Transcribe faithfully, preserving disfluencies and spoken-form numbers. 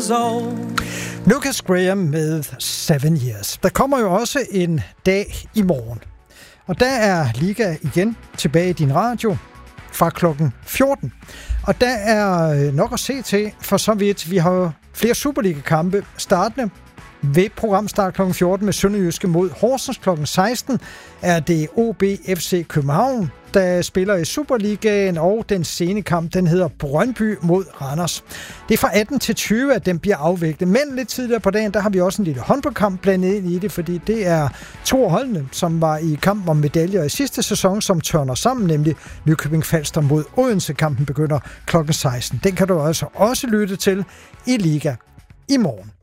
years old. Lucas Graham med Seven Years. Der kommer jo også en dag i morgen. Og der er Liga igen tilbage i din radio fra klokken fjorten. Og der er nok at se til, for så vidt vi har flere Superliga-kampe startende. Ved programstart klokken fjorten med Sønderjyske mod Horsens klokken seksten er det O B F C København, der spiller i Superligaen, og den sene kamp, den hedder Brøndby mod Randers. Det er fra atten til tyve, at den bliver afviklet, men lidt tidligere på dagen, der har vi også en lille håndboldkamp blandet ind i det, fordi det er to holdene, som var i kamp om medaljer i sidste sæson, som tørner sammen, nemlig Nykøbing Falster mod Odense. Kampen begynder klokken seksten. Den kan du altså også lytte til i Liga i morgen.